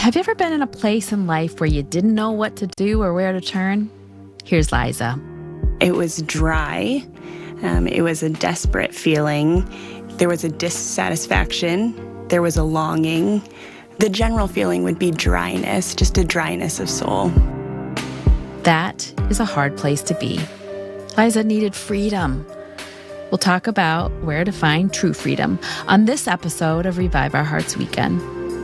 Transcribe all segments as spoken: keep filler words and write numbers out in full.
Have you ever been in a place in life where you didn't know what to do or where to turn? Here's Liza. It was dry. Um, it was a desperate feeling. There was a dissatisfaction. There was a longing. The general feeling would be dryness, just a dryness of soul. That is a hard place to be. Liza needed freedom. We'll talk about where to find true freedom on this episode of Revive Our Hearts Weekend.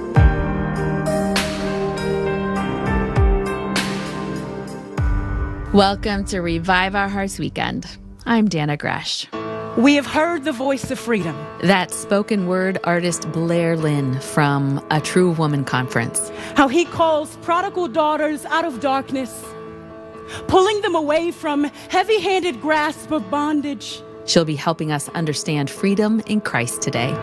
Welcome to Revive Our Hearts Weekend. I'm Dana Gresh. We have heard the voice of freedom. That's spoken word artist Blair Lynn from A True Woman Conference. How he calls prodigal daughters out of darkness, pulling them away from heavy-handed grasp of bondage. She'll be helping us understand freedom in Christ today.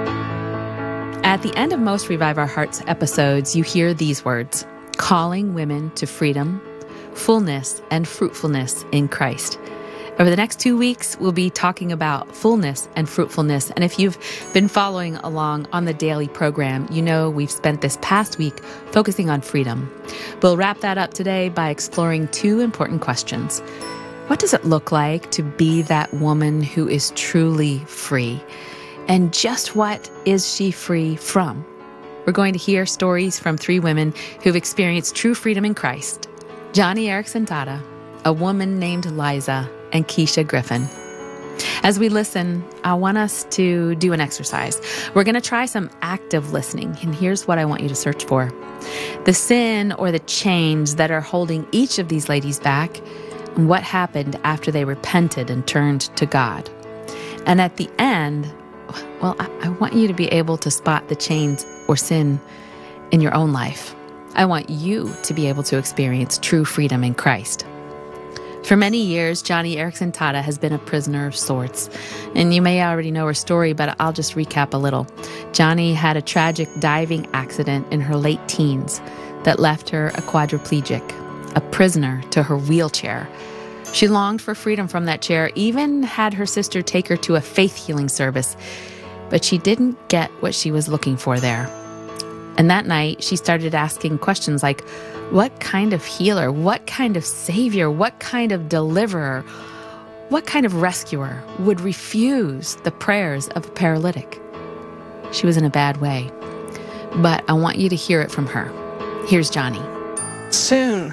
At the end of most Revive Our Hearts episodes, you hear these words: calling women to freedom, fullness, and fruitfulness in Christ. Over the next two weeks, we'll be talking about fullness and fruitfulness. And if you've been following along on the daily program, you know we've spent this past week focusing on freedom. We'll wrap that up today by exploring two important questions. What does it look like to be that woman who is truly free? And just what is she free from? We're going to hear stories from three women who've experienced true freedom in Christ: Joni Eareckson Tada, a woman named Liza, and Keisha Griffin. As we listen, I want us to do an exercise. We're going to try some active listening, and here's what I want you to search for: the sin or the chains that are holding each of these ladies back, and what happened after they repented and turned to God. And at the end, well, I, I want you to be able to spot the chains or sin in your own life. I want you to be able to experience true freedom in Christ. For many years, Joni Eareckson Tada has been a prisoner of sorts. And you may already know her story, but I'll just recap a little. Joni had a tragic diving accident in her late teens that left her a quadriplegic, a prisoner to her wheelchair. She longed for freedom from that chair, even had her sister take her to a faith healing service, but she didn't get what she was looking for there. And that night, she started asking questions like, what kind of healer, what kind of savior, what kind of deliverer, what kind of rescuer would refuse the prayers of a paralytic? She was in a bad way, but I want you to hear it from her. Here's Joni. Soon,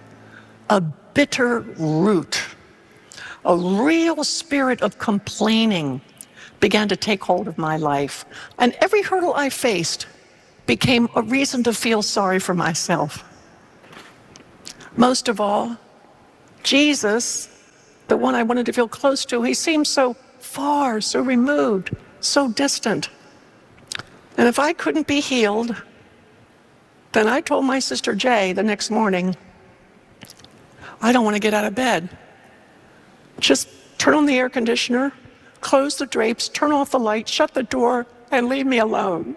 a bitter root, a real spirit of complaining began to take hold of my life. And every hurdle I faced became a reason to feel sorry for myself. Most of all, Jesus, the one I wanted to feel close to, he seemed so far, so removed, so distant. And if I couldn't be healed, then I told my sister Jay the next morning, I don't want to get out of bed. Just turn on the air conditioner, close the drapes, turn off the light, shut the door, and leave me alone.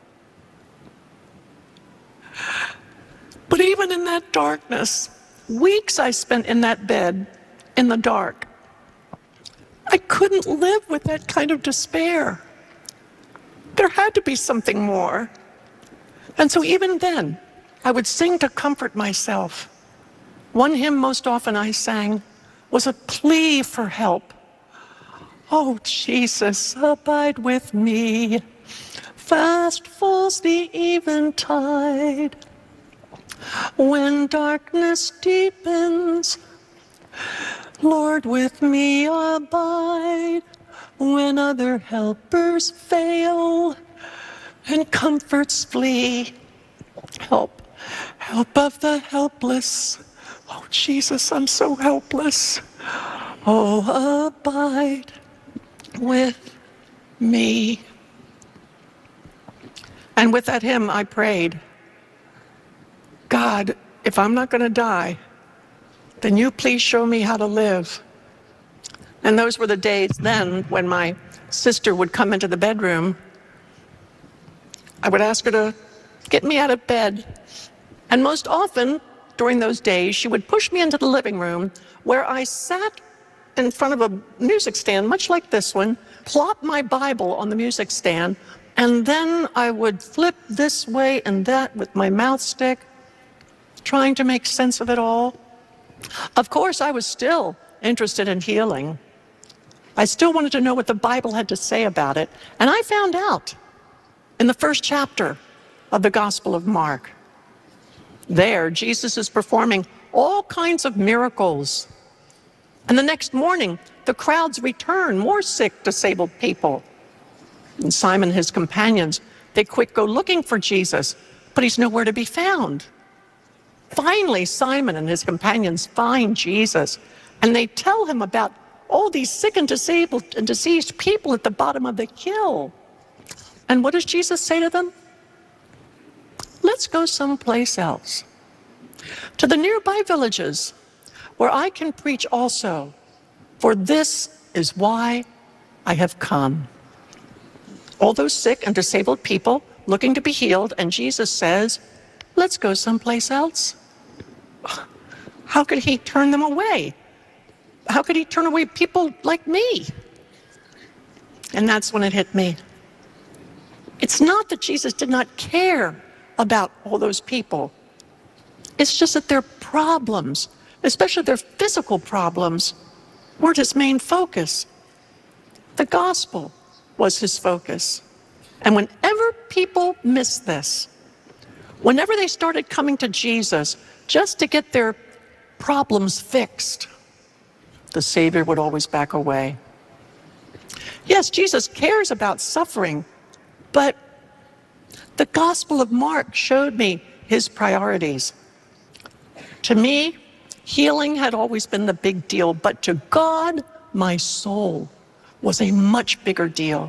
But even in that darkness, weeks I spent in that bed, in the dark, I couldn't live with that kind of despair. There had to be something more. And so even then, I would sing to comfort myself. One hymn most often I sang was a plea for help. Oh, Jesus, abide with me. Fast falls the eventide. When darkness deepens, Lord, with me abide. When other helpers fail and comforts flee, help, help of the helpless. Oh, Jesus, I'm so helpless. Oh, abide with me. And with that hymn, I prayed, God, if I'm not going to die, then you please show me how to live. And those were the days then when my sister would come into the bedroom. I would ask her to get me out of bed. And most often during those days, she would push me into the living room where I sat in front of a music stand, much like this one, plop my Bible on the music stand, And then I would flip this way and that with my mouth stick, trying to make sense of it all. Of course, I was still interested in healing. I still wanted to know what the Bible had to say about it. And I found out in the first chapter of the Gospel of Mark. There, Jesus is performing all kinds of miracles. And the next morning, the crowds return, more sick, disabled people. And Simon and his companions, they quick go looking for Jesus, but he's nowhere to be found. Finally, Simon and his companions find Jesus, and they tell him about all these sick and disabled and diseased people at the bottom of the hill. And what does Jesus say to them? Let's go someplace else, to the nearby villages, where I can preach also, for this is why I have come. All those sick and disabled people looking to be healed, and Jesus says, let's go someplace else. How could he turn them away? How could he turn away people like me? And that's when it hit me. It's not that Jesus did not care about all those people. It's just that their problems, especially their physical problems, weren't his main focus. The gospel was his focus. And whenever people missed this, whenever they started coming to Jesus just to get their problems fixed, the Savior would always back away. Yes, Jesus cares about suffering, but the Gospel of Mark showed me his priorities. To me, healing had always been the big deal, but to God, my soul was a much bigger deal.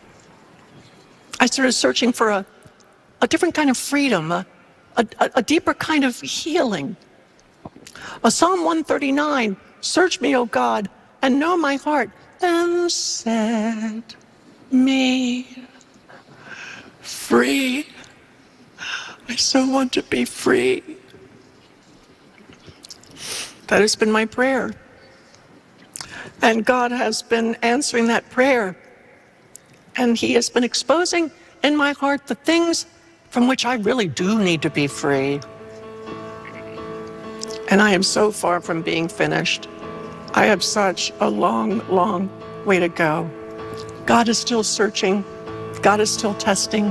I started searching for a, a different kind of freedom, a, a, a deeper kind of healing. A Psalm one thirty-nine, search me, O God, and know my heart, and set me free. I so want to be free. That has been my prayer. And God has been answering that prayer. And he has been exposing in my heart the things from which I really do need to be free. And I am so far from being finished. I have such a long, long way to go. God is still searching. God is still testing.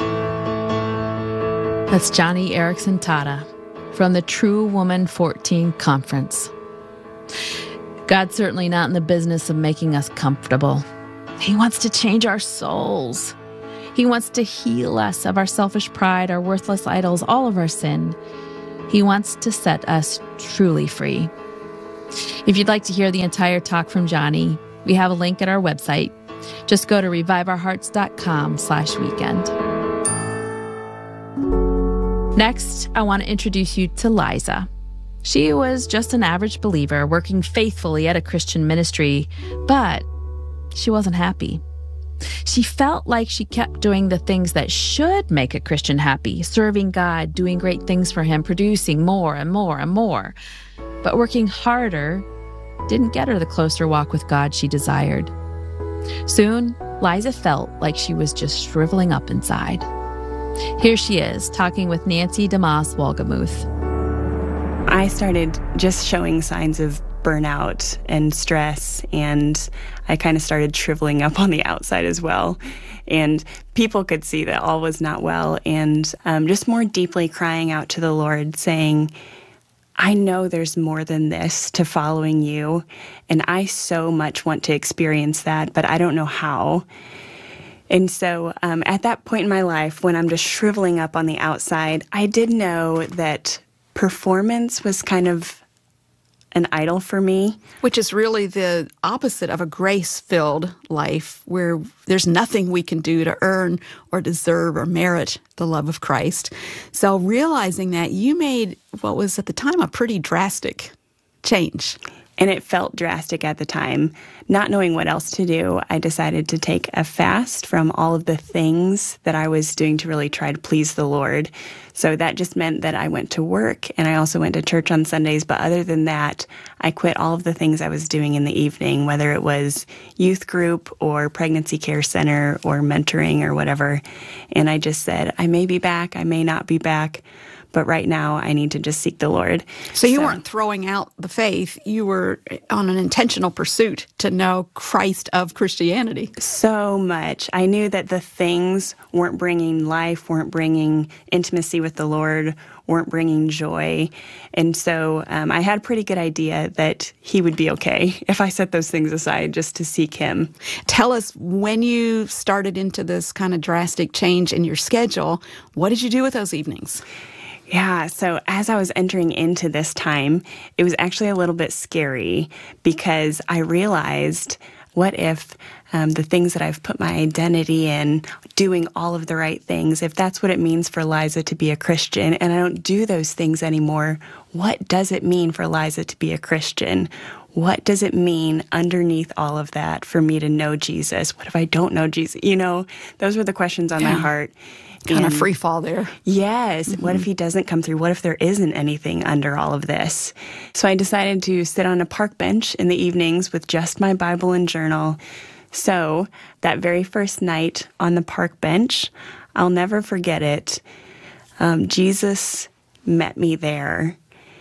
That's Joni Eareckson Tada from the True Woman fourteen Conference. God's certainly not in the business of making us comfortable. He wants to change our souls. He wants to heal us of our selfish pride, our worthless idols, all of our sin. He wants to set us truly free. If you'd like to hear the entire talk from Joni, we have a link at our website. Just go to reviveourhearts.com slash weekend. Next, I want to introduce you to Liza. She was just an average believer working faithfully at a Christian ministry, but she wasn't happy. She felt like she kept doing the things that should make a Christian happy, serving God, doing great things for him, producing more and more and more. But working harder didn't get her the closer walk with God she desired. Soon, Liza felt like she was just shriveling up inside. Here she is, talking with Nancy DeMoss Wolgemuth. I started just showing signs of burnout and stress, and I kind of started shriveling up on the outside as well. And people could see that all was not well, and um, just more deeply crying out to the Lord, saying, I know there's more than this to following you, and I so much want to experience that, but I don't know how. And so um, at that point in my life, when I'm just shriveling up on the outside, I did know that performance was kind of an idol for me. Which is really the opposite of a grace-filled life where there's nothing we can do to earn or deserve or merit the love of Christ. So realizing that, you made what was at the time a pretty drastic change. And it felt drastic at the time. Not knowing what else to do, I decided to take a fast from all of the things that I was doing to really try to please the Lord. So that just meant that I went to work and I also went to church on Sundays. But other than that, I quit all of the things I was doing in the evening, whether it was youth group or pregnancy care center or mentoring or whatever. And I just said, I may be back, I may not be back. But right now, I need to just seek the Lord. So you so, weren't throwing out the faith. You were on an intentional pursuit to know Christ of Christianity. So much. I knew that the things weren't bringing life, weren't bringing intimacy with the Lord, weren't bringing joy. And so um, I had a pretty good idea that he would be okay if I set those things aside just to seek him. Tell us, when you started into this kind of drastic change in your schedule, what did you do with those evenings? Yeah, so as I was entering into this time, it was actually a little bit scary because I realized, what if um, the things that I've put my identity in, doing all of the right things, if that's what it means for Liza to be a Christian, and I don't do those things anymore, what does it mean for Liza to be a Christian? What does it mean underneath all of that for me to know Jesus? What if I don't know Jesus? You know, those were the questions on yeah. my heart. Kind and, of free fall there. Yes. Mm-hmm. What if he doesn't come through? What if there isn't anything under all of this? So I decided to sit on a park bench in the evenings with just my Bible and journal. So that very first night on the park bench, I'll never forget it. Um, Jesus met me there.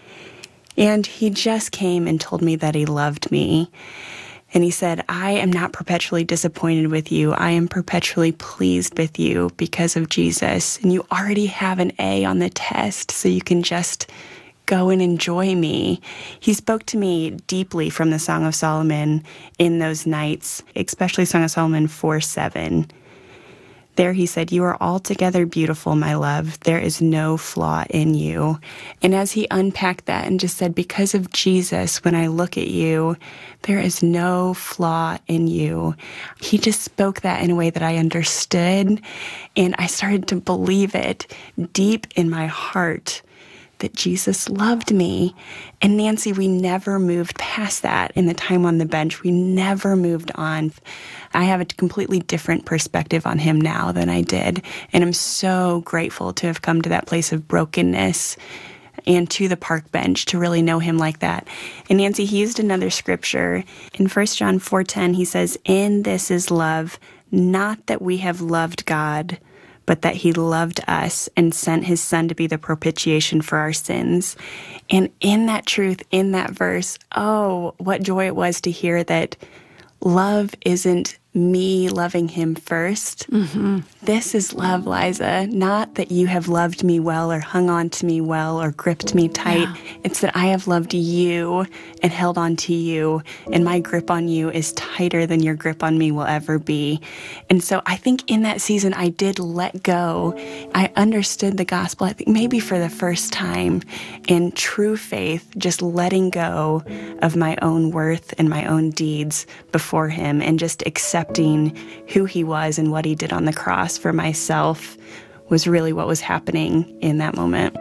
And he just came and told me that he loved me. And he said, I am not perpetually disappointed with you. I am perpetually pleased with you because of Jesus. And you already have an A on the test, so you can just go and enjoy me. He spoke to me deeply from the Song of Solomon in those nights, especially Song of Solomon four seven. There he said, you are altogether beautiful, my love. There is no flaw in you. And as he unpacked that and just said, because of Jesus, when I look at you, there is no flaw in you. He just spoke that in a way that I understood. And I started to believe it deep in my heart that Jesus loved me. And Nancy, we never moved past that in the time on the bench. We never moved on. I have a completely different perspective on him now than I did. And I'm so grateful to have come to that place of brokenness and to the park bench to really know him like that. And Nancy, he used another scripture. In First John four ten, he says, in this is love, not that we have loved God, but that he loved us and sent his son to be the propitiation for our sins. And in that truth, in that verse, oh, what joy it was to hear that love isn't me loving him first. Mm-hmm. This is love, Liza. Not that you have loved me well or hung on to me well or gripped me tight. Yeah. It's that I have loved you and held on to you, and my grip on you is tighter than your grip on me will ever be. And so I think in that season, I did let go. I understood the gospel, I think maybe for the first time, in true faith, just letting go of my own worth and my own deeds before him and just accepting who he was and what he did on the cross for myself was really what was happening in that moment.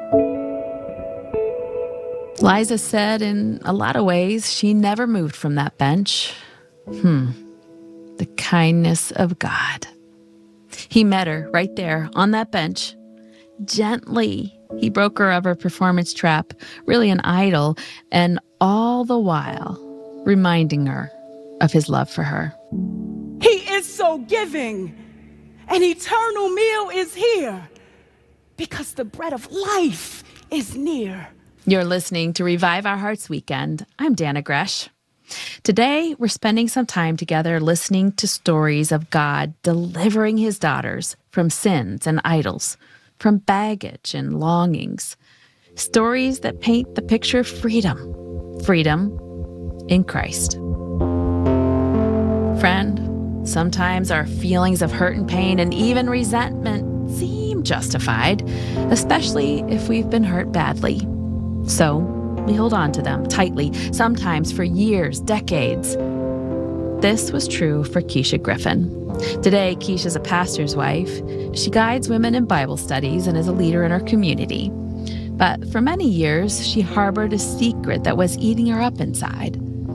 Liza said in a lot of ways she never moved from that bench. Hmm. The kindness of God. He met her right there on that bench. Gently, he broke her of her performance trap, really an idol, and all the while reminding her of his love for her. He is so giving. An eternal meal is here because the bread of life is near. You're listening to Revive Our Hearts Weekend. I'm Dana Gresh. Today, we're spending some time together listening to stories of God delivering his daughters from sins and idols, from baggage and longings. Stories that paint the picture of freedom. Freedom in Christ. Friend, sometimes our feelings of hurt and pain and even resentment seem justified, especially if we've been hurt badly. So we hold on to them tightly, sometimes for years, decades. This was true for Keisha Griffin. Today, Keisha's a pastor's wife. She guides women in Bible studies and is a leader in her community. But for many years, she harbored a secret that was eating her up inside.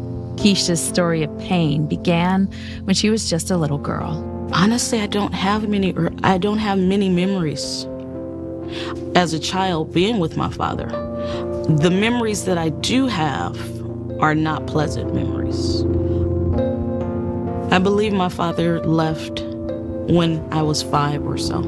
Keisha's story of pain began when she was just a little girl. Honestly, I don't have many, or I don't have many memories as a child being with my father. The memories that I do have are not pleasant memories. I believe my father left when I was five or so.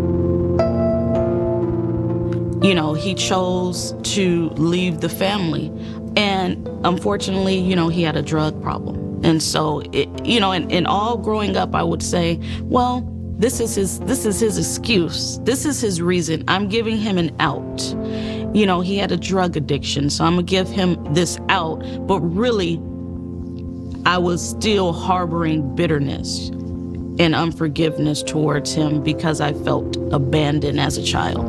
You know, he chose to leave the family. And unfortunately, you know, he had a drug problem. And so, it, you know, in, in all growing up, I would say, well, this is his, this is his excuse. This is his reason. I'm giving him an out. You know, he had a drug addiction, so I'm gonna give him this out. But really, I was still harboring bitterness and unforgiveness towards him because I felt abandoned as a child.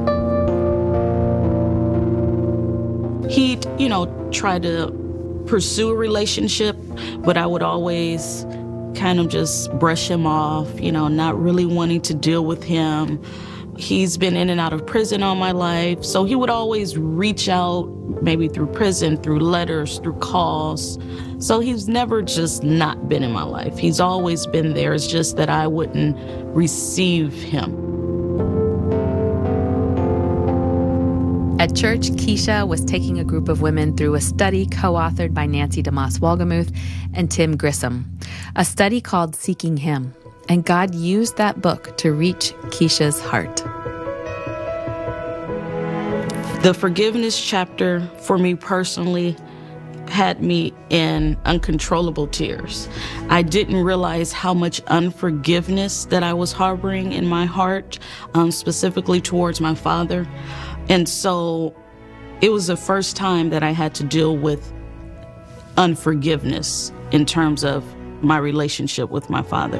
He'd, you know, try to pursue a relationship, but I would always kind of just brush him off, you know, not really wanting to deal with him. He's been in and out of prison all my life, so he would always reach out, maybe through prison, through letters, through calls. So he's never just not been in my life. He's always been there. It's just that I wouldn't receive him. At church, Keisha was taking a group of women through a study co-authored by Nancy DeMoss Wolgemuth and Tim Grissom, a study called Seeking Him. And God used that book to reach Keisha's heart. The forgiveness chapter, for me personally, had me in uncontrollable tears. I didn't realize how much unforgiveness that I was harboring in my heart, um, specifically towards my father. And so it was the first time that I had to deal with unforgiveness in terms of my relationship with my father.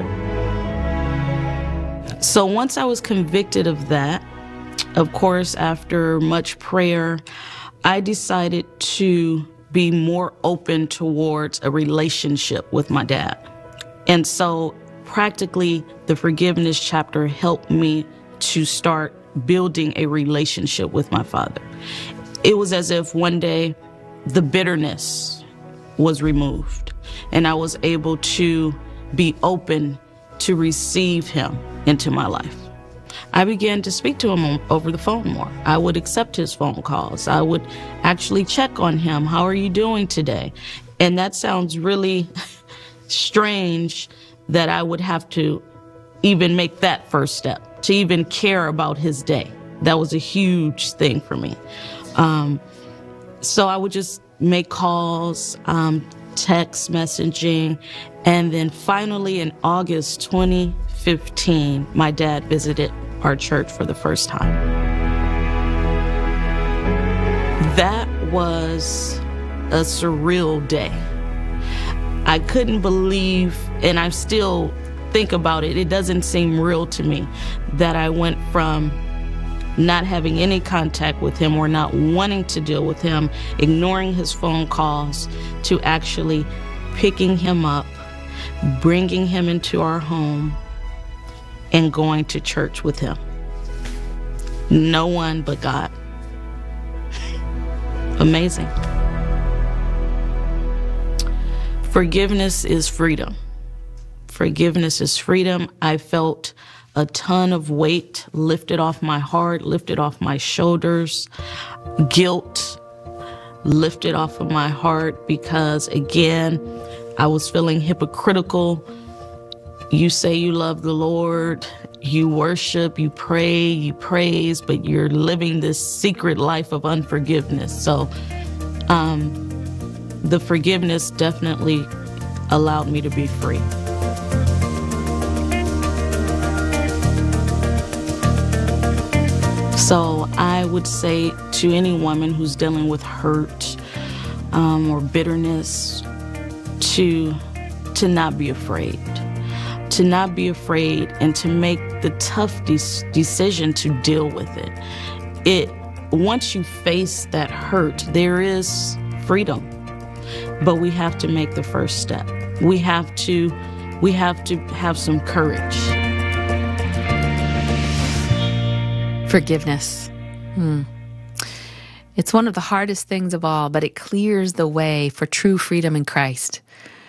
So once I was convicted of that, of course, after much prayer, I decided to be more open towards a relationship with my dad. And so practically the forgiveness chapter helped me to start building a relationship with my father. It was as if one day the bitterness was removed and I was able to be open to receive him into my life. I began to speak to him over the phone more. I would accept his phone calls. I would actually check on him. How are you doing today? And that sounds really strange that I would have to even make that first step, to even care about his day. That was a huge thing for me. Um, so I would just make calls, um, text messaging, and then finally in August twenty fifteen, my dad visited our church for the first time. That was a surreal day. I couldn't believe, and I still think about it, it doesn't seem real to me, that I went from not having any contact with him or not wanting to deal with him, ignoring his phone calls, to actually picking him up, bringing him into our home, and going to church with him. No one but God. Amazing. Forgiveness is freedom. Forgiveness is freedom. I felt a ton of weight lifted off my heart, lifted off my shoulders, guilt lifted off of my heart because, again, I was feeling hypocritical. You say you love the Lord, you worship, you pray, you praise, but you're living this secret life of unforgiveness. So um, the forgiveness definitely allowed me to be free. So I would say to any woman who's dealing with hurt um, or bitterness to, to not be afraid. To not be afraid and to make the tough de- decision to deal with it. It, once you face that hurt, there is freedom, but we have to make the first step. We have to, we have to have some courage. Forgiveness. Hmm. It's one of the hardest things of all, but it clears the way for true freedom in Christ.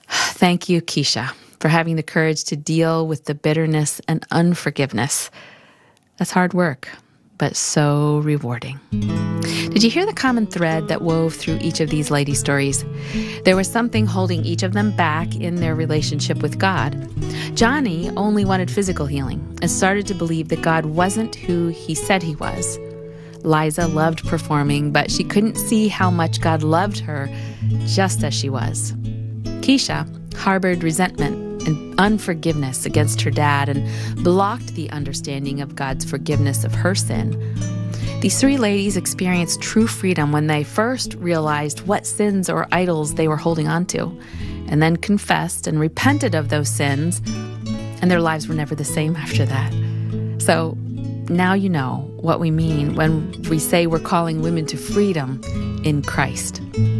Thank you, Keisha, for having the courage to deal with the bitterness and unforgiveness. That's hard work, but so rewarding. Did you hear the common thread that wove through each of these lady stories? There was something holding each of them back in their relationship with God. Johnny only wanted physical healing and started to believe that God wasn't who he said he was. Liza loved performing, but she couldn't see how much God loved her just as she was. Keisha harbored resentment and unforgiveness against her dad and blocked the understanding of God's forgiveness of her sin. These three ladies experienced true freedom when they first realized what sins or idols they were holding on to, and then confessed and repented of those sins, and their lives were never the same after that. So now you know what we mean when we say we're calling women to freedom in Christ.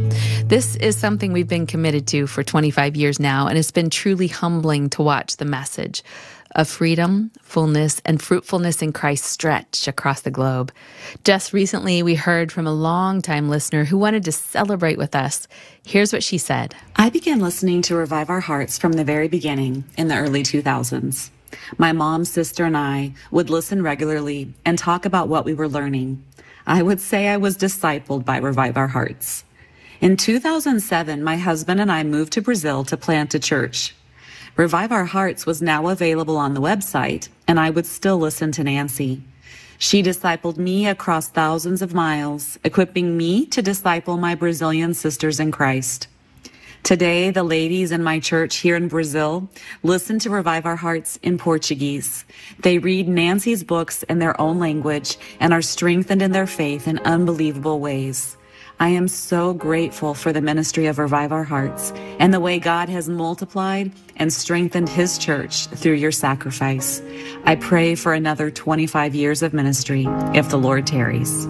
This is something we've been committed to for twenty-five years now, and it's been truly humbling to watch the message of freedom, fullness, and fruitfulness in Christ stretch across the globe. Just recently, we heard from a longtime listener who wanted to celebrate with us. Here's what she said. I began listening to Revive Our Hearts from the very beginning in the early two thousands. My mom, sister, and I would listen regularly and talk about what we were learning. I would say I was discipled by Revive Our Hearts. In two thousand seven, my husband and I moved to Brazil to plant a church. Revive Our Hearts was now available on the website, and I would still listen to Nancy. She discipled me across thousands of miles, equipping me to disciple my Brazilian sisters in Christ. Today, the ladies in my church here in Brazil listen to Revive Our Hearts in Portuguese. They read Nancy's books in their own language and are strengthened in their faith in unbelievable ways. I am so grateful for the ministry of Revive Our Hearts and the way God has multiplied and strengthened His church through your sacrifice. I pray for another twenty-five years of ministry if the Lord tarries.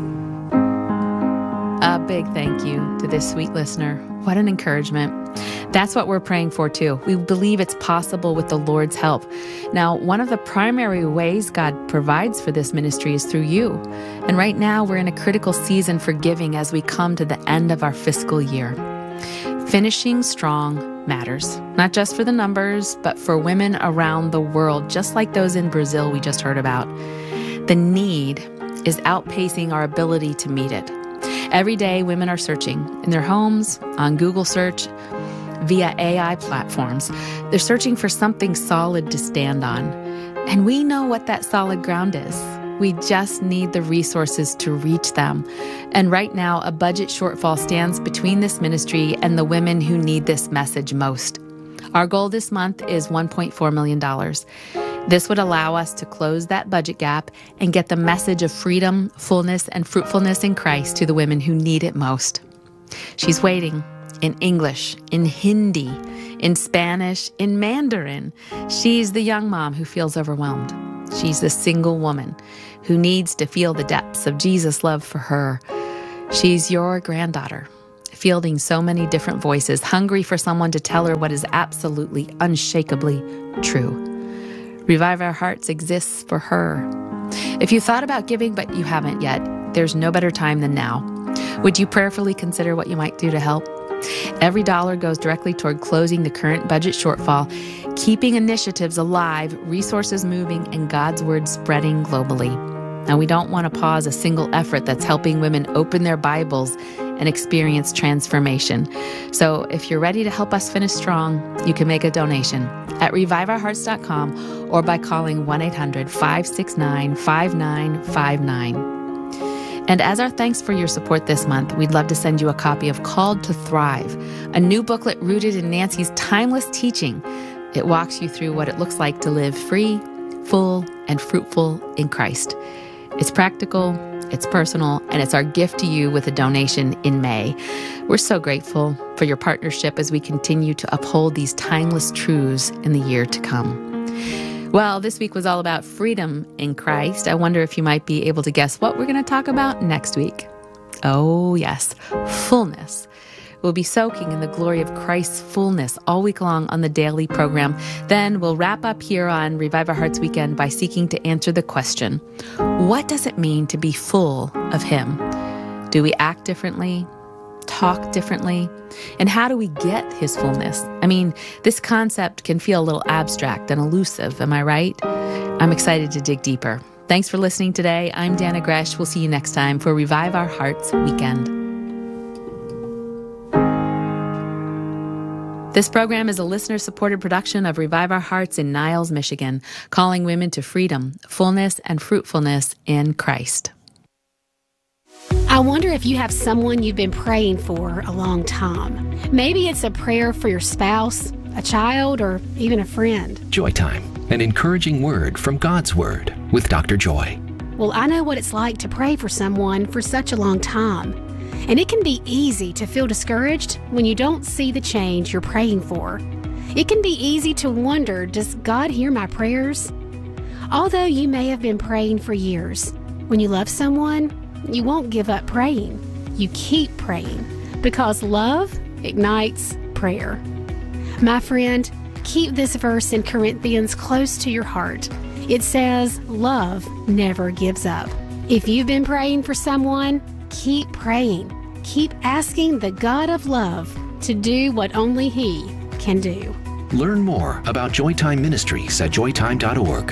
A big thank you to this sweet listener. What an encouragement. That's what we're praying for too. We believe it's possible with the Lord's help. Now, one of the primary ways God provides for this ministry is through you. And right now we're in a critical season for giving as we come to the end of our fiscal year. Finishing strong matters, not just for the numbers, but for women around the world, just like those in Brazil we just heard about. The need is outpacing our ability to meet it. Every day, women are searching in their homes, on Google search, via A I platforms. They're searching for something solid to stand on. And we know what that solid ground is. We just need the resources to reach them. And right now, a budget shortfall stands between this ministry and the women who need this message most. Our goal this month is one point four million dollars. This would allow us to close that budget gap and get the message of freedom, fullness, and fruitfulness in Christ to the women who need it most. She's waiting in English, in Hindi, in Spanish, in Mandarin. She's the young mom who feels overwhelmed. She's the single woman who needs to feel the depths of Jesus' love for her. She's your granddaughter, fielding so many different voices, hungry for someone to tell her what is absolutely, unshakably true. Revive Our Hearts exists for her. If you thought about giving but you haven't yet, there's no better time than now. Would you prayerfully consider what you might do to help? Every dollar goes directly toward closing the current budget shortfall, keeping initiatives alive, resources moving, and God's word spreading globally. Now, we don't want to pause a single effort that's helping women open their Bibles and experience transformation. So if you're ready to help us finish strong, you can make a donation at revive our hearts dot com or by calling one eight hundred, five six nine, five nine five nine. And as our thanks for your support this month, we'd love to send you a copy of Called to Thrive, a new booklet rooted in Nancy's timeless teaching. It walks you through what it looks like to live free, full, and fruitful in Christ. It's practical, it's personal, and it's our gift to you with a donation in May. We're so grateful for your partnership as we continue to uphold these timeless truths in the year to come. Well, this week was all about freedom in Christ. I wonder if you might be able to guess what we're going to talk about next week. Oh, yes, fullness. We'll be soaking in the glory of Christ's fullness all week long on the daily program. Then we'll wrap up here on Revive Our Hearts Weekend by seeking to answer the question, what does it mean to be full of Him? Do we act differently, talk differently? And how do we get his fullness? I mean, this concept can feel a little abstract and elusive, am I right? I'm excited to dig deeper. Thanks for listening today. I'm Dana Gresh. We'll see you next time for Revive Our Hearts Weekend. This program is a listener-supported production of Revive Our Hearts in Niles, Michigan, calling women to freedom, fullness, and fruitfulness in Christ. I wonder if you have someone you've been praying for a long time. Maybe it's a prayer for your spouse, a child, or even a friend. Joy Time, an encouraging word from God's Word with Doctor Joy. Well, I know what it's like to pray for someone for such a long time. And it can be easy to feel discouraged when you don't see the change you're praying for. It can be easy to wonder, does God hear my prayers? Although you may have been praying for years, when you love someone, you won't give up praying. You keep praying because love ignites prayer. My friend, keep this verse in Corinthians close to your heart. It says, love never gives up. If you've been praying for someone, keep praying. Keep asking the God of love to do what only He can do. Learn more about Joytime Ministries at joytime dot org.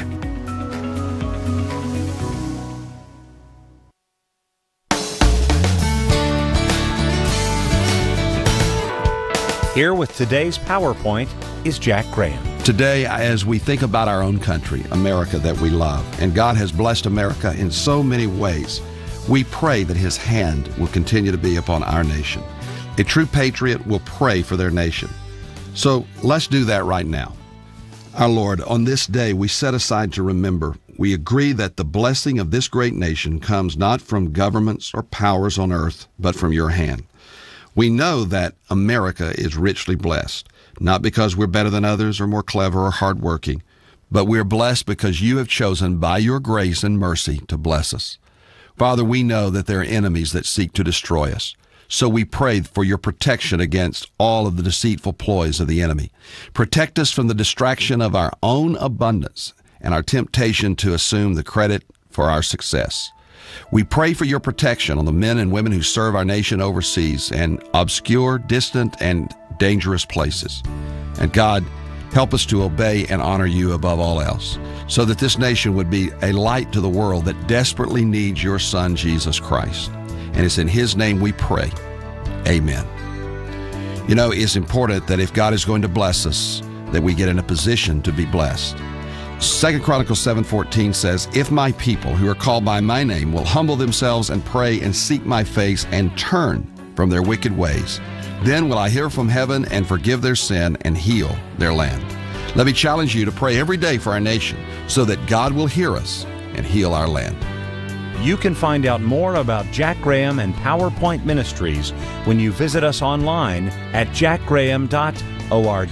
Here with today's PowerPoint is Jack Graham. Today, as we think about our own country, America that we love, and God has blessed America in so many ways, we pray that His hand will continue to be upon our nation. A true patriot will pray for their nation. So let's do that right now. Our Lord, on this day we set aside to remember, we agree that the blessing of this great nation comes not from governments or powers on earth, but from your hand. We know that America is richly blessed, not because we're better than others or more clever or hardworking, but we're blessed because you have chosen by your grace and mercy to bless us. Father, we know that there are enemies that seek to destroy us. So we pray for your protection against all of the deceitful ploys of the enemy. Protect us from the distraction of our own abundance and our temptation to assume the credit for our success. We pray for your protection on the men and women who serve our nation overseas in obscure, distant, and dangerous places. And God, help us to obey and honor you above all else, so that this nation would be a light to the world that desperately needs your Son, Jesus Christ. And it's in His name we pray. Amen. You know, it's important that if God is going to bless us, that we get in a position to be blessed. Second Chronicles seven fourteen says, if my people who are called by my name will humble themselves and pray and seek my face and turn from their wicked ways, then will I hear from heaven and forgive their sin and heal their land. Let me challenge you to pray every day for our nation so that God will hear us and heal our land. You can find out more about Jack Graham and PowerPoint Ministries when you visit us online at jack graham dot org.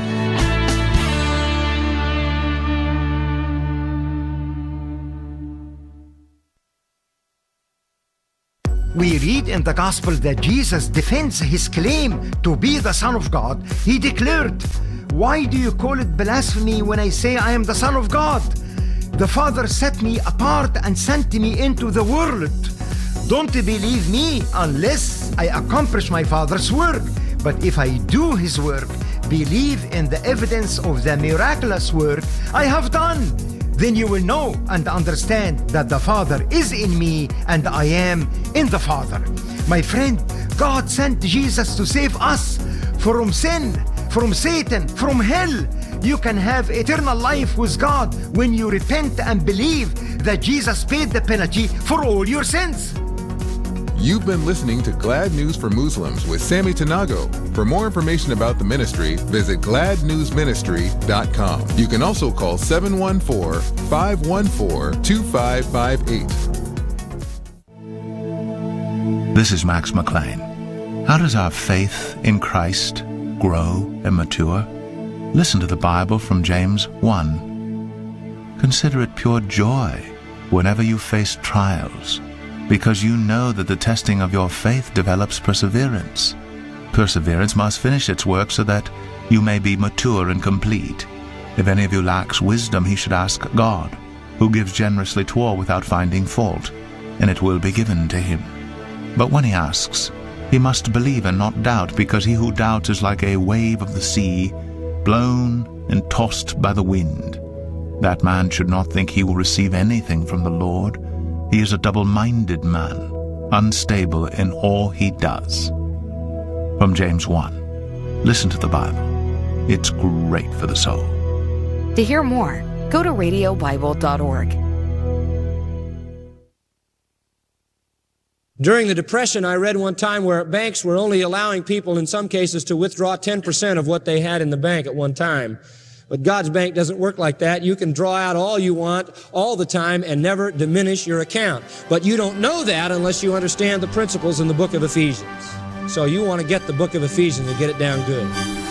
We read in the Gospel that Jesus defends His claim to be the Son of God. He declared, "Why do you call it blasphemy when I say I am the Son of God? The Father set me apart and sent me into the world. Don't believe me unless I accomplish my Father's work. But if I do His work, believe in the evidence of the miraculous work I have done. Then you will know and understand that the Father is in me and I am in the Father." My friend, God sent Jesus to save us from sin, from Satan, from hell. You can have eternal life with God when you repent and believe that Jesus paid the penalty for all your sins. You've been listening to Glad News for Muslims with Sammy Tanago. For more information about the ministry, visit glad news ministry dot com. You can also call seven one four, five one four, two five five eight. This is Max McLean. How does our faith in Christ grow and mature? Listen to the Bible from James one. Consider it pure joy whenever you face trials, because you know that the testing of your faith develops perseverance. Perseverance must finish its work so that you may be mature and complete. If any of you lacks wisdom, he should ask God, who gives generously to all without finding fault, and it will be given to him. But when he asks, He must believe and not doubt, because he who doubts is like a wave of the sea, blown and tossed by the wind. That man should not think he will receive anything from the Lord. He is a double-minded man, unstable in all he does. From James one. Listen to the Bible. It's great for the soul. To hear more, go to radio bible dot org. During the Depression, I read one time where banks were only allowing people in some cases to withdraw ten percent of what they had in the bank at one time. But God's bank doesn't work like that. You can draw out all you want all the time and never diminish your account. But you don't know that unless you understand the principles in the book of Ephesians. So you want to get the book of Ephesians and get it down good.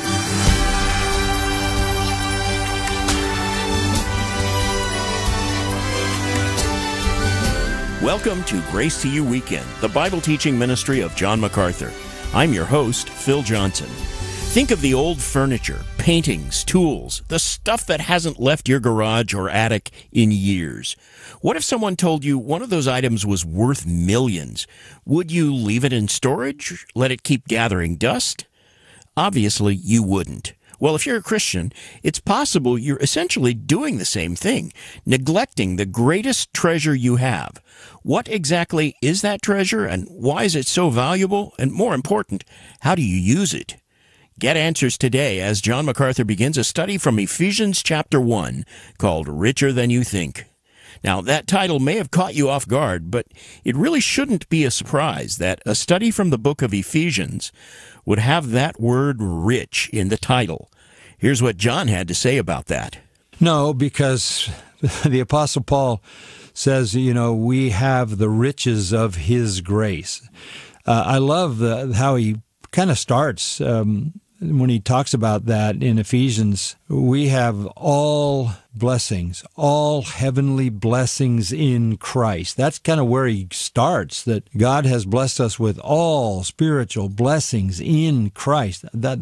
Welcome to Grace to You Weekend, the Bible teaching ministry of John MacArthur. I'm your host, Phil Johnson. Think of the old furniture, paintings, tools, the stuff that hasn't left your garage or attic in years. What if someone told you one of those items was worth millions? Would you leave it in storage? Let it keep gathering dust? Obviously, you wouldn't. Well, if you're a Christian, it's possible you're essentially doing the same thing, neglecting the greatest treasure you have. What exactly is that treasure, and why is it so valuable? And more important, how do you use it? Get answers today as John MacArthur begins a study from Ephesians chapter one called Richer Than You Think. Now, that title may have caught you off guard, but it really shouldn't be a surprise that a study from the book of Ephesians would have that word rich in the title. Here's what John had to say about that. No, because the Apostle Paul says, you know, we have the riches of his grace. Uh, I love the, how he kind of starts um, when he talks about that in Ephesians. We have all blessings, all heavenly blessings in Christ. That's kind of where he starts, that God has blessed us with all spiritual blessings in Christ. That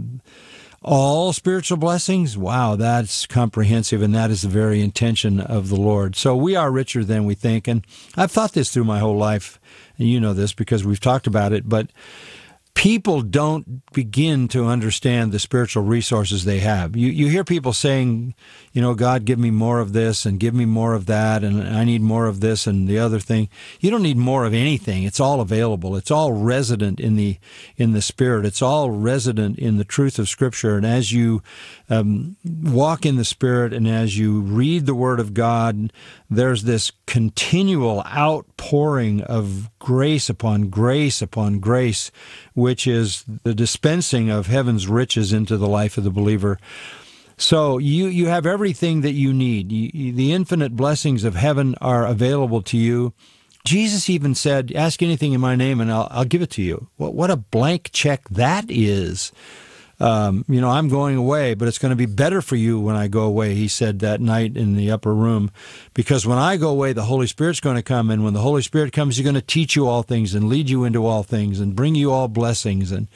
all spiritual blessings, wow, that's comprehensive, and that is the very intention of the Lord. So we are richer than we think, and I've thought this through my whole life, and you know this because we've talked about it, but people don't begin to understand the spiritual resources they have. You you hear people saying, you know, God, give me more of this and give me more of that, and I need more of this and the other thing. You don't need more of anything. It's all available. It's all resident in the in the Spirit. It's all resident in the truth of Scripture. And as you um, walk in the Spirit and as you read the Word of God, there's this continual outpouring of grace upon grace upon grace, which is the dispensing of heaven's riches into the life of the believer. So you, you have everything that you need. You, the infinite blessings of heaven are available to you. Jesus even said, ask anything in my name and I'll, I'll give it to you. What, what a blank check that is. Um, you know, I'm going away, but it's going to be better for you when I go away, he said that night in the upper room. Because when I go away, the Holy Spirit's going to come, and when the Holy Spirit comes, he's going to teach you all things and lead you into all things and bring you all blessings. And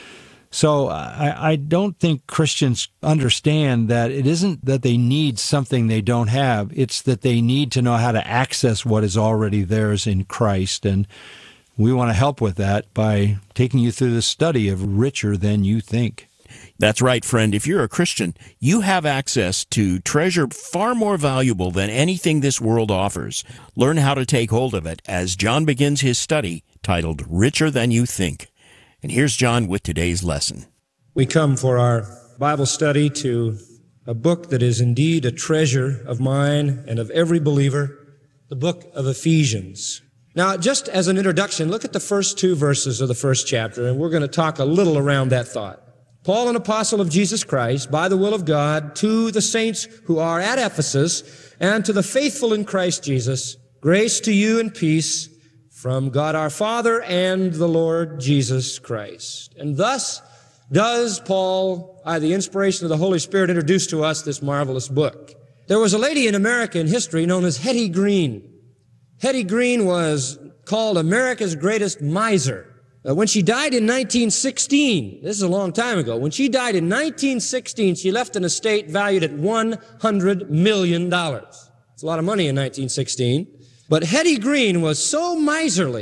so I, I don't think Christians understand that it isn't that they need something they don't have. It's that they need to know how to access what is already theirs in Christ. And we want to help with that by taking you through the study of Richer Than You Think. That's right, friend. If you're a Christian, you have access to treasure far more valuable than anything this world offers. Learn how to take hold of it as John begins his study titled Richer Than You Think. And here's John with today's lesson. We come for our Bible study to a book that is indeed a treasure of mine and of every believer, the book of Ephesians. Now, just as an introduction, look at the first two verses of the first chapter, and we're going to talk a little around that thought. Paul, an apostle of Jesus Christ, by the will of God, to the saints who are at Ephesus, and to the faithful in Christ Jesus, grace to you and peace from God our Father and the Lord Jesus Christ. And thus does Paul, by the inspiration of the Holy Spirit, introduce to us this marvelous book. There was a lady in America in history known as Hetty Green. Hetty Green was called America's greatest miser. Uh, when she died in nineteen sixteen, this is a long time ago, when she died in nineteen sixteen, she left an estate valued at one hundred million dollars. It's a lot of money in nineteen sixteen. But Hetty Green was so miserly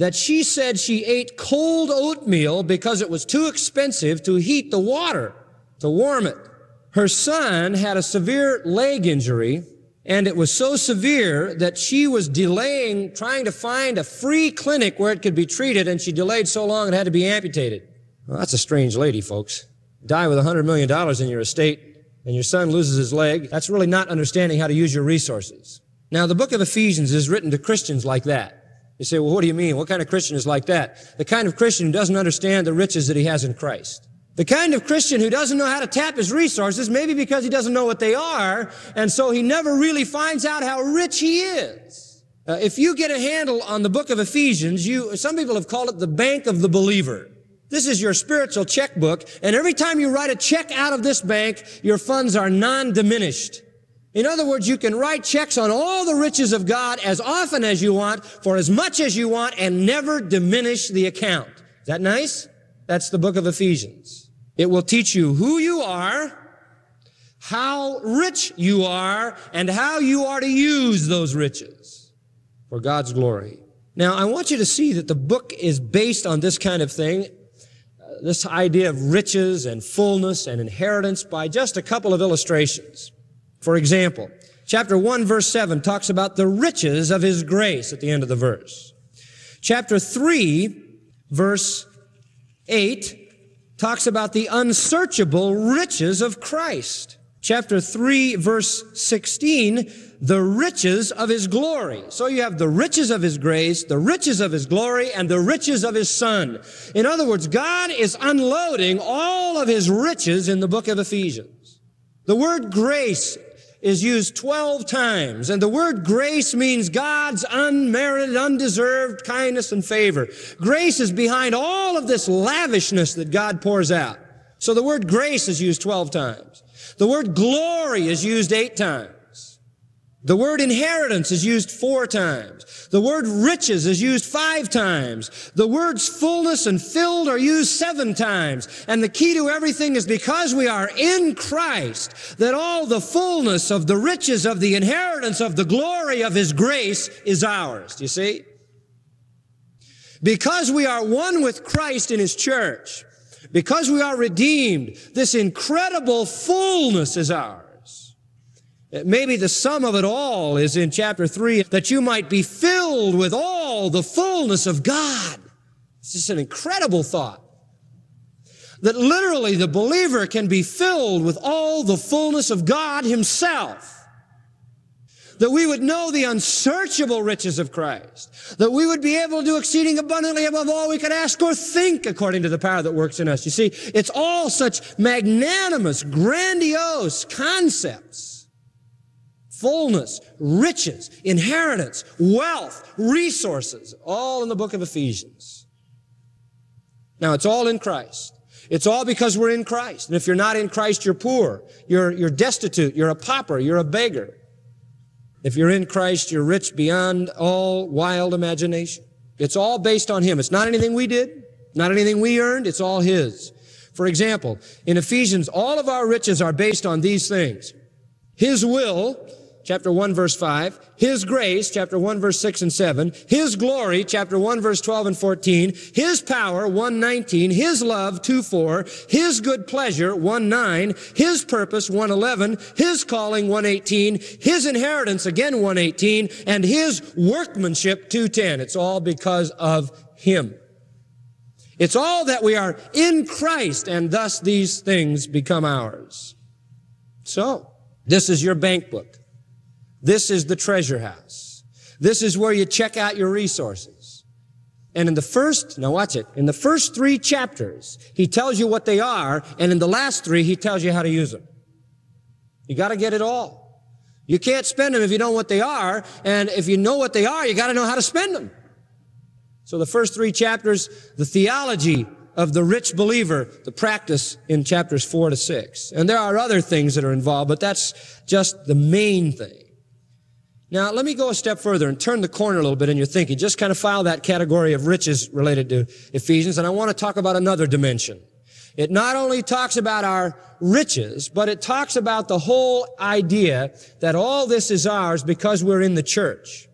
that she said she ate cold oatmeal because it was too expensive to heat the water to warm it. Her son had a severe leg injury, and it was so severe that she was delaying trying to find a free clinic where it could be treated, and she delayed so long it had to be amputated. Well, that's a strange lady, folks. Die with one hundred million dollars in your estate, and your son loses his leg. That's really not understanding how to use your resources. Now, the book of Ephesians is written to Christians like that. You say, well, what do you mean? What kind of Christian is like that? The kind of Christian who doesn't understand the riches that he has in Christ. The kind of Christian who doesn't know how to tap his resources, maybe because he doesn't know what they are, and so he never really finds out how rich he is. Uh, if you get a handle on the book of Ephesians, you, some people have called it the bank of the believer. This is your spiritual checkbook, and every time you write a check out of this bank, your funds are non-diminished. In other words, you can write checks on all the riches of God as often as you want, for as much as you want, and never diminish the account. Is that nice? That's the book of Ephesians. It will teach you who you are, how rich you are, and how you are to use those riches for God's glory. Now, I want you to see that the book is based on this kind of thing, uh, this idea of riches and fullness and inheritance, by just a couple of illustrations. For example, chapter one, verse seven talks about the riches of His grace at the end of the verse. Chapter three, verse eight talks about the unsearchable riches of Christ. Chapter three, verse sixteen, the riches of His glory. So you have the riches of His grace, the riches of His glory, and the riches of His Son. In other words, God is unloading all of His riches in the book of Ephesians. The word grace is used twelve times, and the word grace means God's unmerited, undeserved kindness and favor. Grace is behind all of this lavishness that God pours out. So the word grace is used twelve times. The word glory is used eight times. The word inheritance is used four times. The word riches is used five times. The words fullness and filled are used seven times. And the key to everything is because we are in Christ, that all the fullness of the riches of the inheritance of the glory of His grace is ours. Do you see? Because we are one with Christ in His church, because we are redeemed, this incredible fullness is ours. Maybe the sum of it all is in chapter three, that you might be filled with all the fullness of God. It's just an incredible thought. That literally the believer can be filled with all the fullness of God Himself. That we would know the unsearchable riches of Christ. That we would be able to do exceeding abundantly above all we could ask or think according to the power that works in us. You see, it's all such magnanimous, grandiose concepts. Fullness, riches, inheritance, wealth, resources, all in the book of Ephesians. Now, it's all in Christ. It's all because we're in Christ. And if you're not in Christ, you're poor. You're, you're destitute. You're a pauper. You're a beggar. If you're in Christ, you're rich beyond all wild imagination. It's all based on Him. It's not anything we did, not anything we earned. It's all His. For example, in Ephesians, all of our riches are based on these things. His will, chapter one, verse five, His grace, chapter one, verse six and seven, His glory, chapter one, verse twelve and fourteen, His power, one nineteen, His love, two four, His good pleasure, one nine, His purpose, one eleven, His calling, one eighteen, His inheritance, again, one eighteen, and His workmanship, two ten. It's all because of Him. It's all that we are in Christ, and thus these things become ours. So, this is your bank book. This is the treasure house. This is where you check out your resources. And in the first, now watch it, in the first three chapters, He tells you what they are, and in the last three, He tells you how to use them. You gotta get it all. You can't spend them if you know what they are, and if you know what they are, you gotta know how to spend them. So the first three chapters, the theology of the rich believer, the practice in chapters four to six. And there are other things that are involved, but that's just the main thing. Now, let me go a step further and turn the corner a little bit in your thinking. Just kind of file that category of riches related to Ephesians, and I want to talk about another dimension. It not only talks about our riches, but it talks about the whole idea that all this is ours because we're in the church.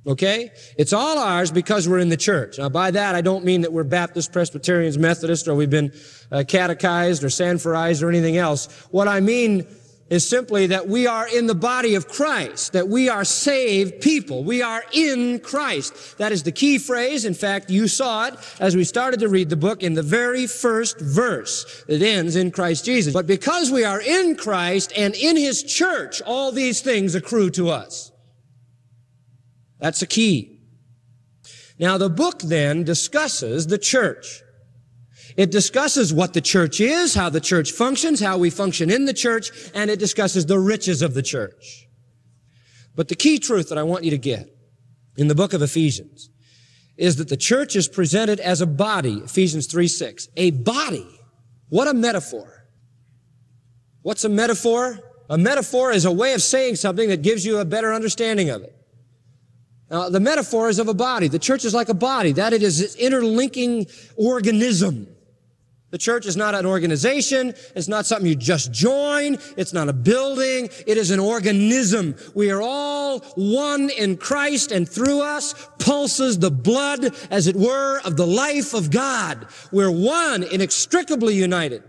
Okay? It's all ours because we're in the church. Now, by that, I don't mean that we're Baptist, Presbyterians, Methodists, or we've been uh, catechized or Sanforized or anything else. What I mean is simply that we are in the body of Christ, that we are saved people. We are in Christ. That is the key phrase. In fact, you saw it as we started to read the book in the very first verse. It ends in Christ Jesus. But because we are in Christ and in His church, all these things accrue to us. That's the key. Now, the book then discusses the church. It discusses what the church is, how the church functions, how we function in the church, and it discusses the riches of the church. But the key truth that I want you to get in the book of Ephesians is that the church is presented as a body, Ephesians three six. A body. What a metaphor. What's a metaphor? A metaphor is a way of saying something that gives you a better understanding of it. Now, the metaphor is of a body. The church is like a body. That it is an interlinking organism. The church is not an organization. It's not something you just join. It's not a building. It is an organism. We are all one in Christ, and through us pulses the blood, as it were, of the life of God. We're one, inextricably united.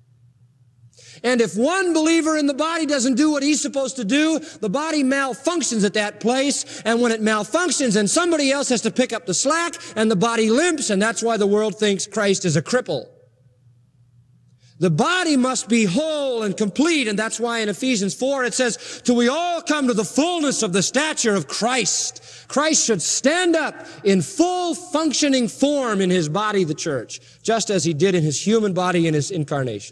And if one believer in the body doesn't do what he's supposed to do, the body malfunctions at that place. And when it malfunctions, and somebody else has to pick up the slack, and the body limps, and that's why the world thinks Christ is a cripple. The body must be whole and complete, and that's why in Ephesians four it says, till we all come to the fullness of the stature of Christ. Christ should stand up in full functioning form in His body, the church, just as He did in His human body in His incarnation.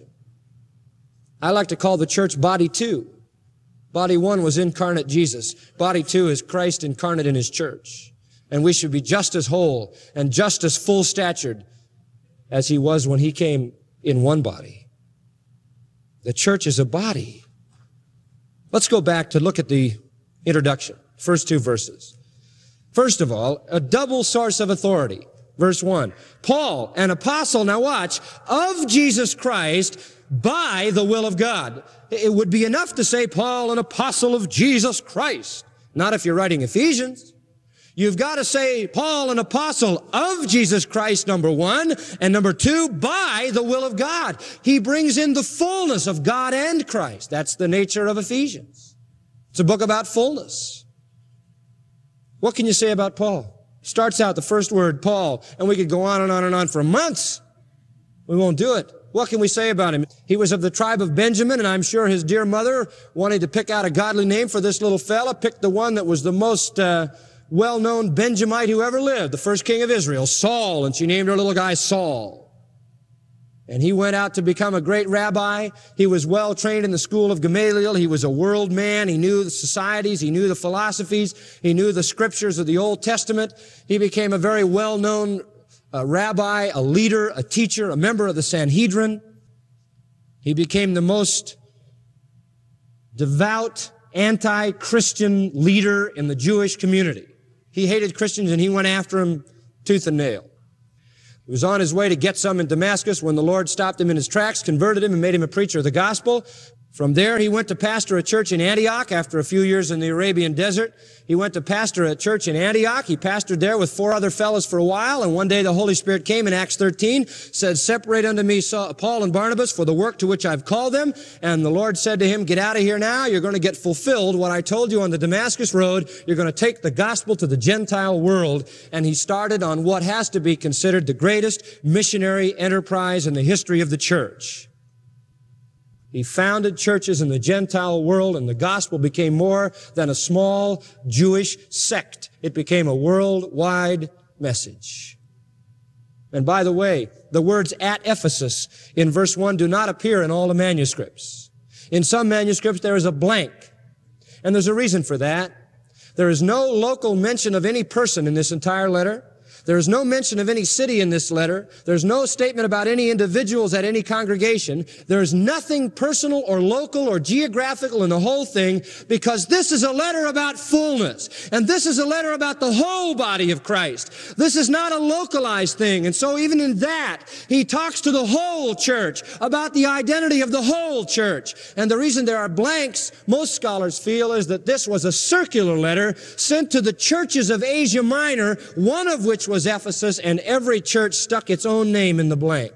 I like to call the church body two. Body one was incarnate Jesus. Body two is Christ incarnate in His church. And we should be just as whole and just as full-statured as He was when He came in one body. The church is a body. Let's go back to look at the introduction, first two verses. First of all, a double source of authority. Verse one, Paul, an apostle, now watch, of Jesus Christ by the will of God. It would be enough to say Paul, an apostle of Jesus Christ. Not if you're writing Ephesians. You've got to say Paul, an apostle of Jesus Christ, number one, and number two, by the will of God. He brings in the fullness of God and Christ. That's the nature of Ephesians. It's a book about fullness. What can you say about Paul? Starts out the first word, Paul, and we could go on and on and on for months. We won't do it. What can we say about him? He was of the tribe of Benjamin, and I'm sure his dear mother wanted to pick out a godly name for this little fella, picked the one that was the most uh, well-known Benjamite who ever lived, the first king of Israel, Saul, and she named her little guy Saul. And he went out to become a great rabbi. He was well trained in the school of Gamaliel. He was a world man. He knew the societies. He knew the philosophies. He knew the scriptures of the Old Testament. He became a very well-known uh, rabbi, a leader, a teacher, a member of the Sanhedrin. He became the most devout, anti-Christian leader in the Jewish community. He hated Christians, and he went after them tooth and nail. He was on his way to get some in Damascus when the Lord stopped him in his tracks, converted him, and made him a preacher of the gospel. From there, he went to pastor a church in Antioch after a few years in the Arabian desert. He went to pastor a church in Antioch. He pastored there with four other fellows for a while, and one day the Holy Spirit came in Acts thirteen, said, "Separate unto me Paul and Barnabas for the work to which I've called them." And the Lord said to him, "Get out of here now. You're going to get fulfilled what I told you on the Damascus road. You're going to take the gospel to the Gentile world." And he started on what has to be considered the greatest missionary enterprise in the history of the church. He founded churches in the Gentile world, and the gospel became more than a small Jewish sect. It became a worldwide message. And by the way, the words "at Ephesus" in verse one do not appear in all the manuscripts. In some manuscripts, there is a blank. And there's a reason for that. There is no local mention of any person in this entire letter. There is no mention of any city in this letter. There's no statement about any individuals at any congregation. There's nothing personal or local or geographical in the whole thing, because this is a letter about fullness. And this is a letter about the whole body of Christ. This is not a localized thing. And so even in that, he talks to the whole church about the identity of the whole church. And the reason there are blanks, most scholars feel, is that this was a circular letter sent to the churches of Asia Minor, one of which was Ephesus, and every church stuck its own name in the blank.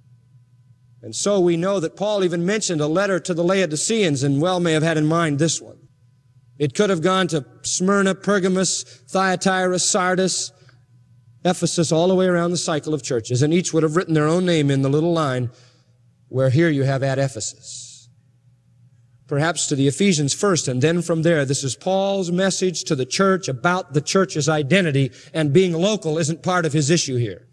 And so we know that Paul even mentioned a letter to the Laodiceans, and well may have had in mind this one. It could have gone to Smyrna, Pergamos, Thyatira, Sardis, Ephesus, all the way around the cycle of churches, and each would have written their own name in the little line where here you have at Ephesus. Perhaps to the Ephesians first, and then from there, this is Paul's message to the church about the church's identity, and being local isn't part of his issue here.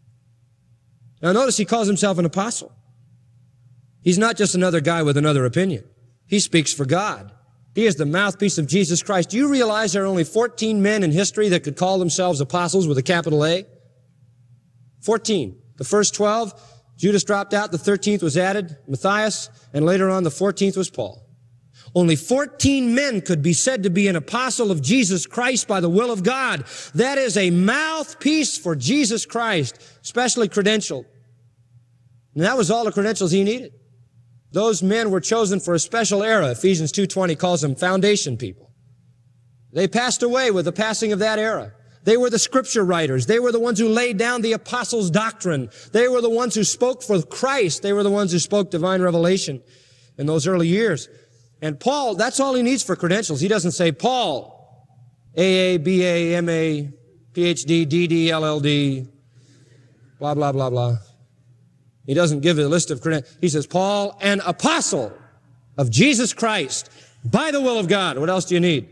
Now notice he calls himself an apostle. He's not just another guy with another opinion. He speaks for God. He is the mouthpiece of Jesus Christ. Do you realize there are only fourteen men in history that could call themselves apostles with a capital A? fourteen. The first twelve, Judas dropped out, the thirteenth was added, Matthias, and later on the fourteenth was Paul. Only fourteen men could be said to be an apostle of Jesus Christ by the will of God. That is a mouthpiece for Jesus Christ, specially credentialed. And that was all the credentials he needed. Those men were chosen for a special era. Ephesians two twenty calls them foundation people. They passed away with the passing of that era. They were the scripture writers. They were the ones who laid down the apostles' doctrine. They were the ones who spoke for Christ. They were the ones who spoke divine revelation in those early years. And Paul, that's all he needs for credentials. He doesn't say Paul, A A, B A, M A, P H D, D D, L L D, blah, blah, blah, blah. He doesn't give a list of credentials. He says, Paul, an apostle of Jesus Christ by the will of God. What else do you need?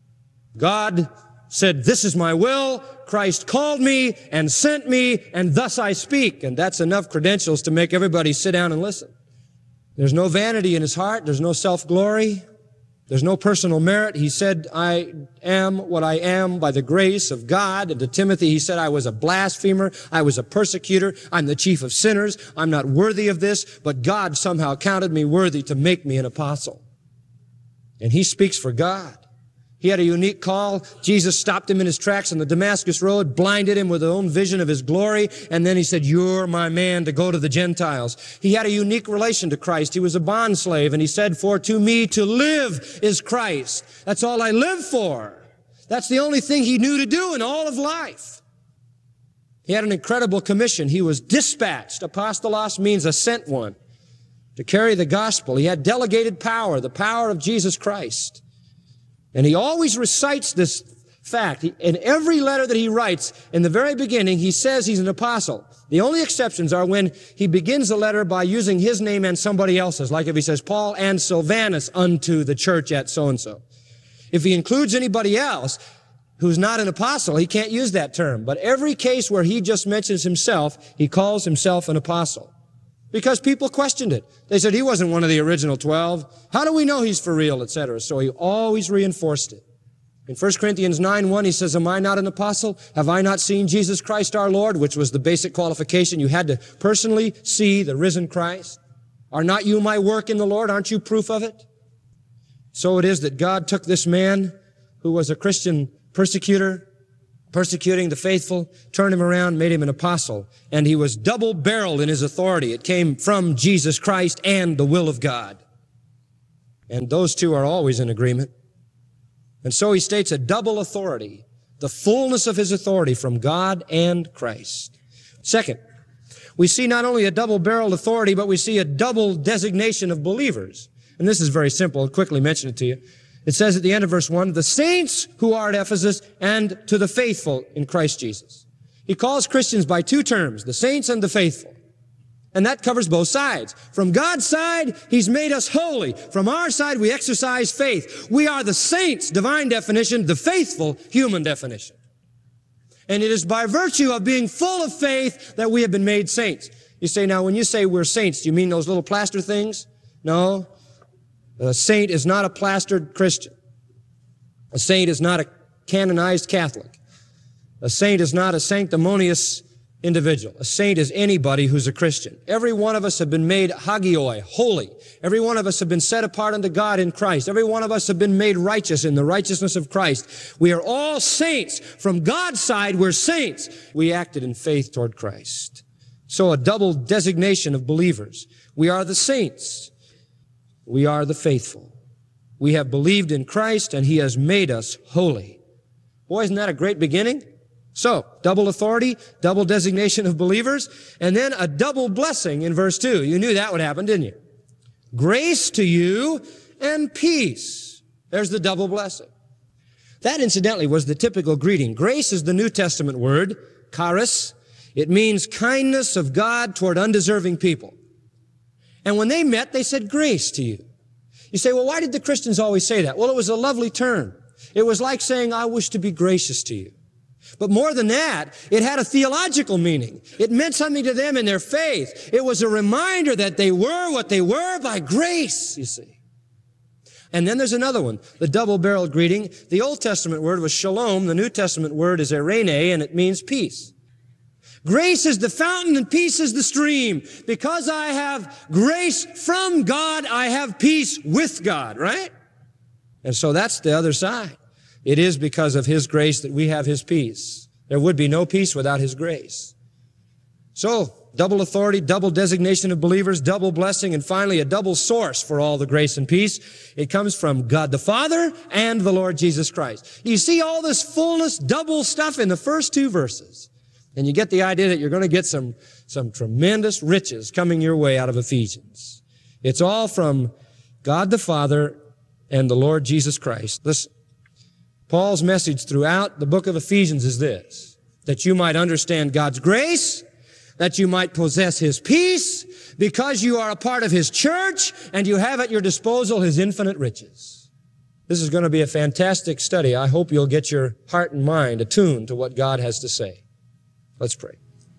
God said, this is my will. Christ called me and sent me, and thus I speak. And that's enough credentials to make everybody sit down and listen. There's no vanity in his heart. There's no self-glory. There's no personal merit. He said, I am what I am by the grace of God. And to Timothy, he said, I was a blasphemer. I was a persecutor. I'm the chief of sinners. I'm not worthy of this, but God somehow counted me worthy to make me an apostle. And he speaks for God. He had a unique call. Jesus stopped him in his tracks on the Damascus Road, blinded him with his own vision of his glory, and then he said, you're my man to go to the Gentiles. He had a unique relation to Christ. He was a bondslave, and he said, for to me to live is Christ. That's all I live for. That's the only thing he knew to do in all of life. He had an incredible commission. He was dispatched. Apostolos means a sent one, to carry the gospel. He had delegated power, the power of Jesus Christ. And he always recites this fact. He, in every letter that he writes, in the very beginning, he says he's an apostle. The only exceptions are when he begins a letter by using his name and somebody else's, like if he says, Paul and Silvanus unto the church at so-and-so. If he includes anybody else who's not an apostle, he can't use that term. But every case where he just mentions himself, he calls himself an apostle. Because people questioned it. They said he wasn't one of the original twelve. How do we know he's for real, et cetera? So he always reinforced it. In First Corinthians nine one, he says, am I not an apostle? Have I not seen Jesus Christ our Lord? Which was the basic qualification. You had to personally see the risen Christ. Are not you my work in the Lord? Aren't you proof of it? So it is that God took this man who was a Christian persecutor, persecuting the faithful, turned him around, made him an apostle, and he was double-barreled in his authority. It came from Jesus Christ and the will of God. And those two are always in agreement. And so he states a double authority, the fullness of his authority from God and Christ. Second, we see not only a double-barreled authority, but we see a double designation of believers. And this is very simple. I'll quickly mention it to you. It says at the end of verse one, the saints who are at Ephesus and to the faithful in Christ Jesus. He calls Christians by two terms, the saints and the faithful. And that covers both sides. From God's side, he's made us holy. From our side, we exercise faith. We are the saints, divine definition, the faithful, human definition. And it is by virtue of being full of faith that we have been made saints. You say, now, when you say we're saints, do you mean those little plaster things? No. A saint is not a plastered Christian. A saint is not a canonized Catholic. A saint is not a sanctimonious individual. A saint is anybody who's a Christian. Every one of us have been made hagioi, holy. Every one of us have been set apart unto God in Christ. Every one of us have been made righteous in the righteousness of Christ. We are all saints. From God's side, we're saints. We acted in faith toward Christ. So a double designation of believers. We are the saints. We are the faithful. We have believed in Christ, and He has made us holy. Boy, isn't that a great beginning? So, double authority, double designation of believers, and then a double blessing in verse two. You knew that would happen, didn't you? Grace to you and peace. There's the double blessing. That, incidentally, was the typical greeting. Grace is the New Testament word, charis. It means kindness of God toward undeserving people. And when they met, they said, grace to you. You say, well, why did the Christians always say that? Well, it was a lovely term. It was like saying, I wish to be gracious to you. But more than that, it had a theological meaning. It meant something to them in their faith. It was a reminder that they were what they were by grace, you see. And then there's another one, the double-barreled greeting. The Old Testament word was shalom. The New Testament word is eirene, and it means peace. Grace is the fountain and peace is the stream. Because I have grace from God, I have peace with God, right? And so that's the other side. It is because of His grace that we have His peace. There would be no peace without His grace. So, double authority, double designation of believers, double blessing, and finally a double source for all the grace and peace. It comes from God the Father and the Lord Jesus Christ. You see all this fullness, double stuff in the first two verses. And you get the idea that you're going to get some, some tremendous riches coming your way out of Ephesians. It's all from God the Father and the Lord Jesus Christ. Listen. Paul's message throughout the book of Ephesians is this, that you might understand God's grace, that you might possess His peace, because you are a part of His church, and you have at your disposal His infinite riches. This is going to be a fantastic study. I hope you'll get your heart and mind attuned to what God has to say. Let's pray.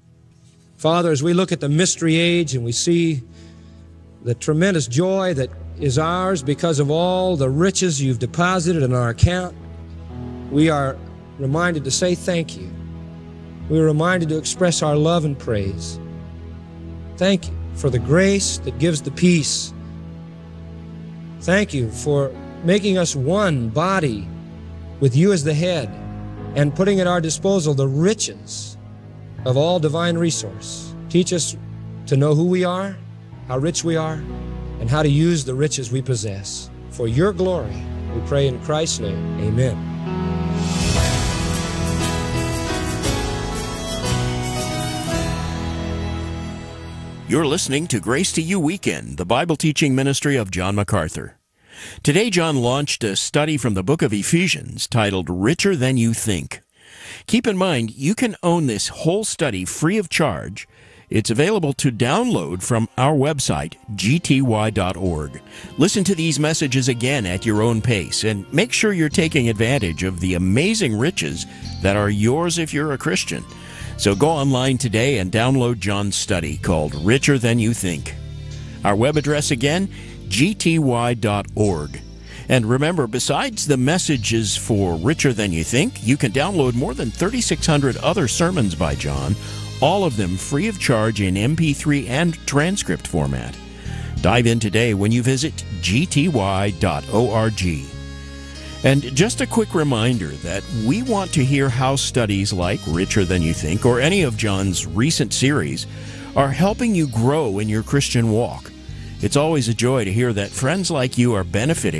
Father, as we look at the mystery age and we see the tremendous joy that is ours because of all the riches you've deposited in our account, we are reminded to say thank you. We are reminded to express our love and praise. Thank you for the grace that gives the peace. Thank you for making us one body with you as the head and putting at our disposal the riches of all divine resource. Teach us to know who we are, how rich we are, and how to use the riches we possess. For your glory, we pray in Christ's name. Amen. You're listening to Grace to You Weekend, the Bible teaching ministry of John MacArthur. Today, John launched a study from the book of Ephesians titled Richer Than You Think. Keep in mind, you can own this whole study free of charge. It's available to download from our website, g t y dot org. Listen to these messages again at your own pace, and make sure you're taking advantage of the amazing riches that are yours if you're a Christian. So go online today and download John's study called Richer Than You Think. Our web address again, g t y dot org. And remember, besides the messages for Richer Than You Think, you can download more than thirty-six hundred other sermons by John, all of them free of charge in M P three and transcript format. Dive in today when you visit g t y dot org. And just a quick reminder that we want to hear how studies like Richer Than You Think or any of John's recent series are helping you grow in your Christian walk. It's always a joy to hear that friends like you are benefiting